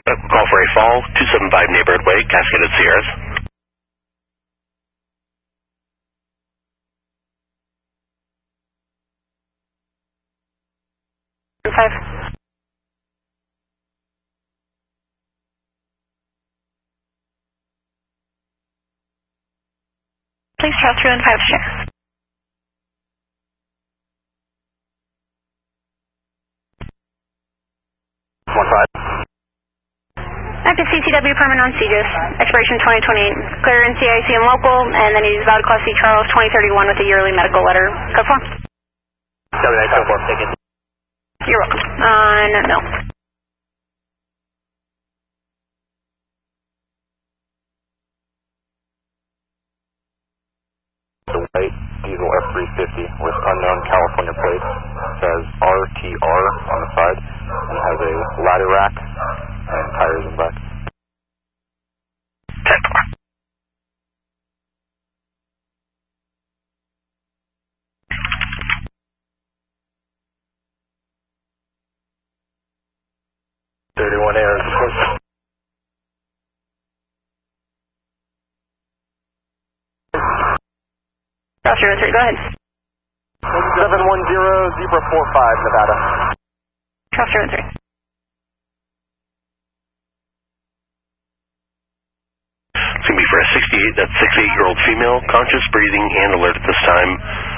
Call for a fall, 275 Neighborhood Way, Cascaded Sierras. Five. Please trail 2 and 5 share. Active CCW permanent on CGIS, expiration 2028. Clear NCIC and local, and then he's valid class C Charles 2031 with a yearly medical letter. Code 4. You're welcome. No. The white diesel F350 with unknown California plates says RTR on the side and has a ladder rack and tires in back. 10-4. Roger, 3, go ahead. 710 Zebra 45, Nevada. Roger, 3. It's going to be for a 68, that's 68-year-old female, conscious, breathing, and alert at this time.